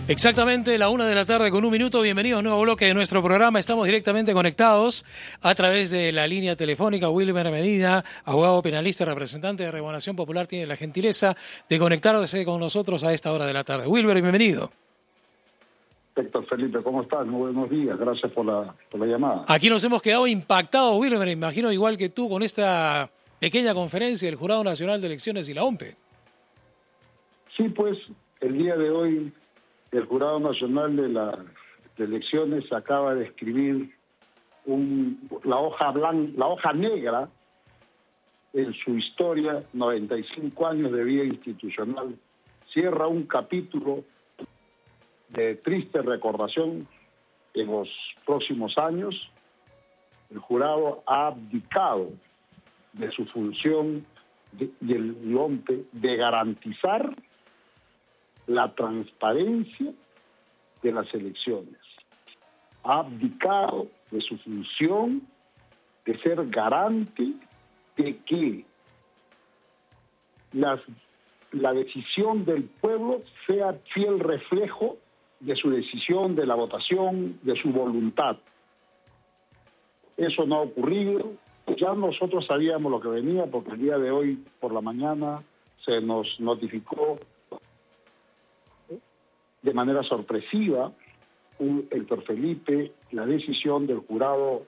Exactamente, la 1:00 p.m. Bienvenidos a un nuevo bloque de nuestro programa. Estamos directamente conectados a través de la línea telefónica. Wilber Medina, abogado penalista, representante de Renovación Popular, tiene la gentileza de conectarse con nosotros a esta hora de la tarde. Wilber, bienvenido. Héctor Felipe, ¿cómo estás? Muy buenos días, gracias por la llamada. Aquí nos hemos quedado impactados, Wilber, me imagino igual que tú, con esta pequeña conferencia del Jurado Nacional de Elecciones y la OMPE. Sí, pues, el día de hoy el Jurado Nacional de Elecciones acaba de escribir la hoja negra en su historia, 95 años de vida institucional. Cierra un capítulo de triste recordación. En los próximos años, el jurado ha abdicado de su función y el OMPE de garantizar la transparencia de las elecciones. Ha abdicado de su función de ser garante de que la decisión del pueblo sea fiel reflejo de su decisión, de la votación, de su voluntad. Eso no ha ocurrido. Ya nosotros sabíamos lo que venía, porque el día de hoy por la mañana se nos notificó de manera sorpresiva, Héctor Felipe, la decisión del jurado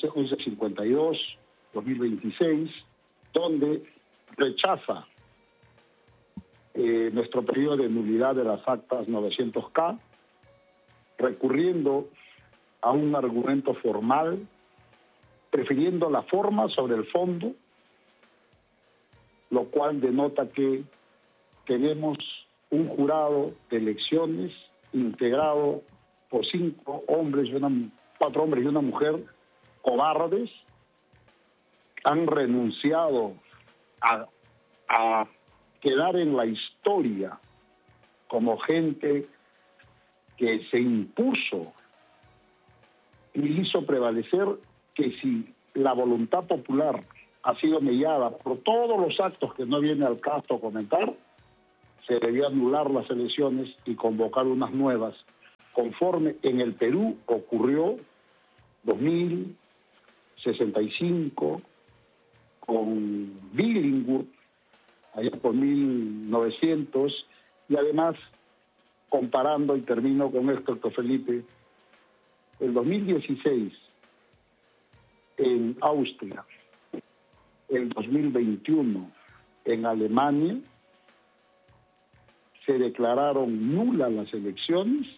1152-2026, donde rechaza nuestro periodo de nulidad de las actas 900K, recurriendo a un argumento formal, prefiriendo la forma sobre el fondo, lo cual denota que tenemos un jurado de elecciones integrado por 4 hombres y una mujer cobardes, han renunciado a quedar en la historia como gente que se impuso y hizo prevalecer que si la voluntad popular ha sido mellada por todos los actos que no viene al caso comentar, se debió anular las elecciones y convocar unas nuevas, conforme en el Perú ocurrió 2065 con Billinghurst, allá por 1900, y además, comparando, y termino con esto, Héctor Felipe, el 2016 en Austria, el 2021 en Alemania, se declararon nulas las elecciones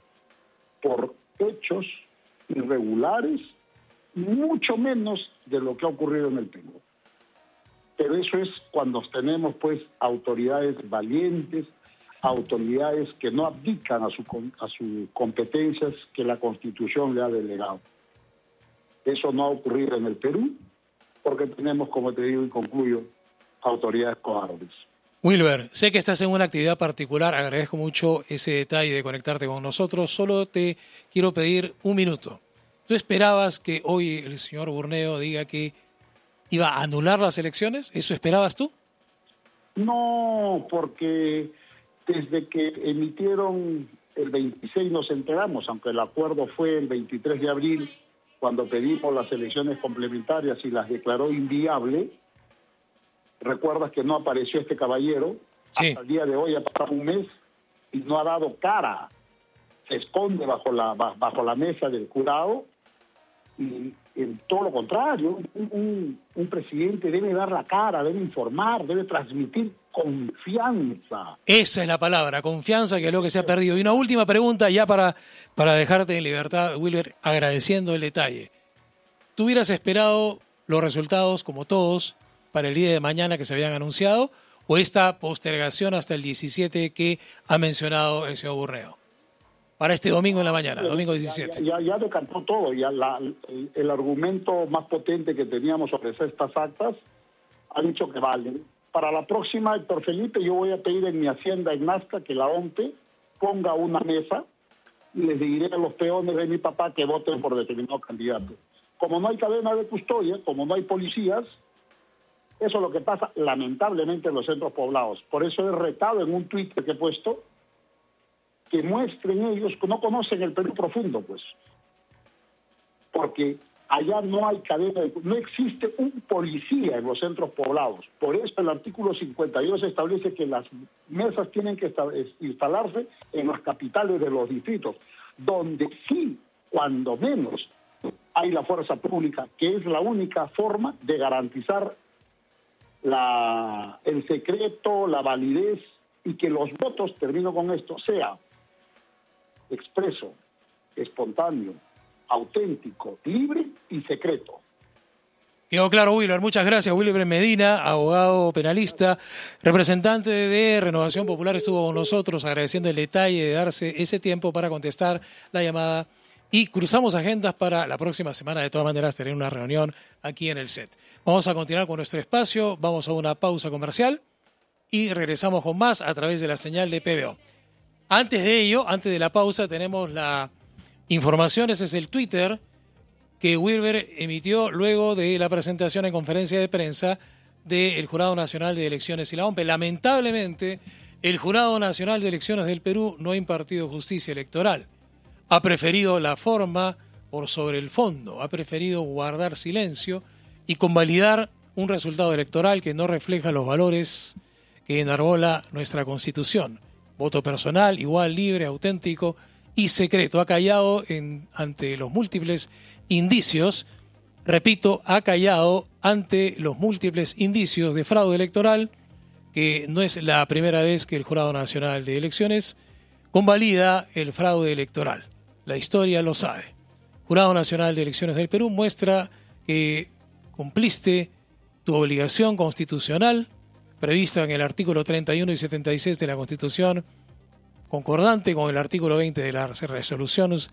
por hechos irregulares, mucho menos de lo que ha ocurrido en el Perú. Pero eso es cuando tenemos pues autoridades valientes, autoridades que no abdican a sus competencias que la Constitución le ha delegado. Eso no ha ocurrido en el Perú porque tenemos, como te digo y concluyo, autoridades cobardes. Wilber, sé que estás en una actividad particular, agradezco mucho ese detalle de conectarte con nosotros, solo te quiero pedir un minuto. ¿Tú esperabas que hoy el señor Burneo diga que iba a anular las elecciones? ¿Eso esperabas tú? No, porque desde que emitieron el 26 nos enteramos, aunque el acuerdo fue el 23 de abril, cuando pedimos las elecciones complementarias y las declaró inviable. Recuerdas que no apareció este caballero, sí. Hasta el día de hoy ha pasado un mes y no ha dado cara, se esconde bajo la mesa del jurado, y en todo lo contrario, un presidente debe dar la cara, debe informar, debe transmitir confianza. Esa es la palabra, confianza, que es lo que se ha perdido. Y una última pregunta ya para dejarte en libertad, Wilber, agradeciendo el detalle. ¿Tú hubieras esperado los resultados, como todos, para el día de mañana que se habían anunciado, o esta postergación hasta el 17 que ha mencionado el señor Burneo? Para este domingo en la mañana, domingo 17. Ya decantó todo. Ya el argumento más potente que teníamos sobre estas actas ha dicho que valen. Para la próxima, Héctor Felipe, yo voy a pedir en mi hacienda en Nazca que la OMPE ponga una mesa y les diré a los peones de mi papá que voten por determinado candidato. Como no hay cadena de custodia, como no hay policías, eso es lo que pasa lamentablemente en los centros poblados. Por eso he retado en un tuit que he puesto que muestren ellos que no conocen el Perú profundo, pues. Porque allá no hay cadena, no existe un policía en los centros poblados. Por eso el artículo 52 establece que las mesas tienen que instalarse en las capitales de los distritos, donde sí, cuando menos, hay la fuerza pública, que es la única forma de garantizar el secreto, la validez, y que los votos, termino con esto, sea expreso, espontáneo, auténtico, libre y secreto. Quedó claro, Wilber. Muchas gracias. Wilber Medina, abogado penalista, representante de Renovación Popular, estuvo con nosotros agradeciendo el detalle de darse ese tiempo para contestar la llamada. Y cruzamos agendas para la próxima semana. De todas maneras, tener una reunión aquí en el set. Vamos a continuar con nuestro espacio. Vamos a una pausa comercial y regresamos con más a través de la señal de PBO. Antes de ello, antes de la pausa, tenemos la información. Ese es el Twitter que Wilber emitió luego de la presentación en conferencia de prensa del Jurado Nacional de Elecciones y la OMPE. Lamentablemente, el Jurado Nacional de Elecciones del Perú no ha impartido justicia electoral. Ha preferido la forma por sobre el fondo. Ha preferido guardar silencio y convalidar un resultado electoral que no refleja los valores que enarbola nuestra Constitución. Voto personal, igual, libre, auténtico y secreto. Ha callado ante los múltiples indicios, repito, ha callado ante los múltiples indicios de fraude electoral, que no es la primera vez que el Jurado Nacional de Elecciones convalida el fraude electoral. La historia lo sabe. Jurado Nacional de Elecciones del Perú muestra que cumpliste tu obligación constitucional prevista en el artículo 31 y 76 de la Constitución, concordante con el artículo 20 de las resoluciones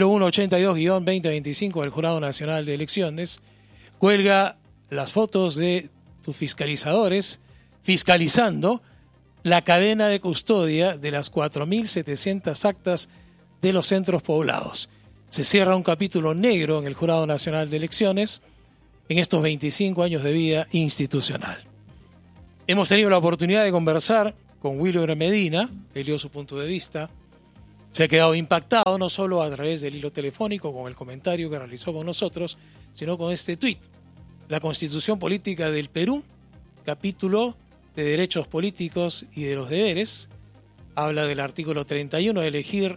0182-2025 del Jurado Nacional de Elecciones. Cuelga las fotos de tus fiscalizadores fiscalizando la cadena de custodia de las 4.700 actas de los centros poblados. Se cierra un capítulo negro en el Jurado Nacional de Elecciones en estos 25 años de vida institucional. Hemos tenido la oportunidad de conversar con Wilber Medina, él dio su punto de vista. Se ha quedado impactado no solo a través del hilo telefónico con el comentario que realizó con nosotros, sino con este tuit. La Constitución Política del Perú, capítulo de derechos políticos y de los deberes, habla del artículo 31 de elegir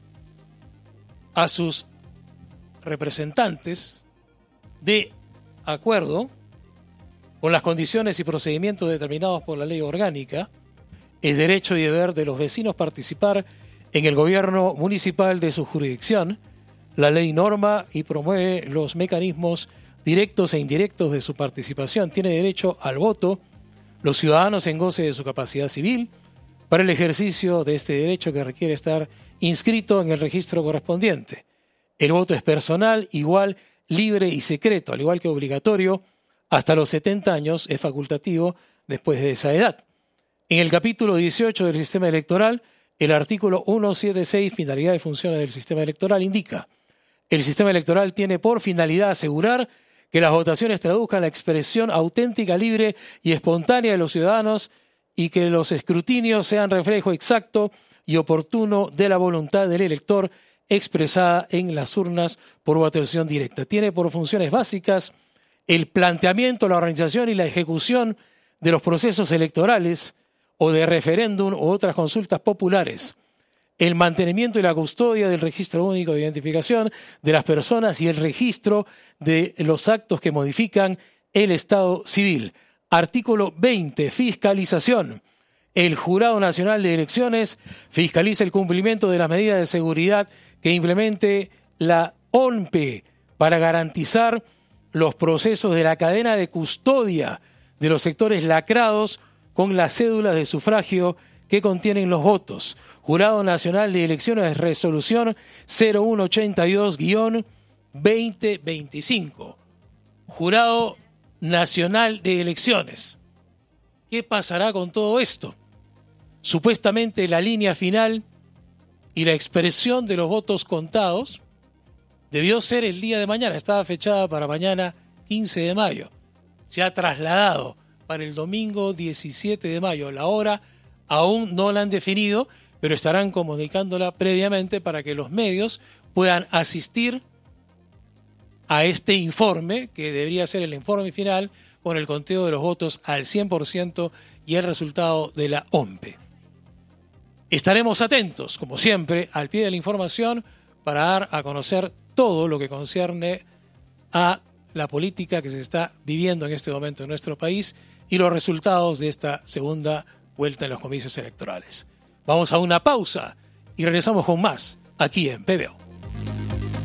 a sus representantes de acuerdo con las condiciones y procedimientos determinados por la ley orgánica. Es derecho y deber de los vecinos participar en el gobierno municipal de su jurisdicción. La ley norma y promueve los mecanismos directos e indirectos de su participación. Tiene derecho al voto los ciudadanos en goce de su capacidad civil para el ejercicio de este derecho, que requiere estar inscrito en el registro correspondiente. El voto es personal, igual, libre y secreto, al igual que obligatorio. Hasta los 70 años es facultativo después de esa edad. En el capítulo 18 del sistema electoral, el artículo 176, finalidad y funciones del sistema electoral, indica: el sistema electoral tiene por finalidad asegurar que las votaciones traduzcan la expresión auténtica, libre y espontánea de los ciudadanos y que los escrutinios sean reflejo exacto y oportuno de la voluntad del elector expresada en las urnas por votación directa. Tiene por funciones básicas el planteamiento, la organización y la ejecución de los procesos electorales o de referéndum u otras consultas populares, el mantenimiento y la custodia del registro único de identificación de las personas y el registro de los actos que modifican el estado civil. Artículo 20, fiscalización. El Jurado Nacional de Elecciones fiscaliza el cumplimiento de las medidas de seguridad que implemente la OMPE para garantizar los procesos de la cadena de custodia de los sectores lacrados con las cédulas de sufragio que contienen los votos. Jurado Nacional de Elecciones, resolución 0182-2025. Jurado Nacional de Elecciones. ¿Qué pasará con todo esto? Supuestamente la línea final y la expresión de los votos contados debió ser el día de mañana. Estaba fechada para mañana 15 de mayo. Se ha trasladado para el domingo 17 de mayo. La hora aún no la han definido, pero estarán comunicándola previamente para que los medios puedan asistir a este informe, que debería ser el informe final, con el conteo de los votos al 100% y el resultado de la OMPE. Estaremos atentos, como siempre, al pie de la información para dar a conocer todo lo que concierne a la política que se está viviendo en este momento en nuestro país y los resultados de esta segunda vuelta en los comicios electorales. Vamos a una pausa y regresamos con más aquí en PBO.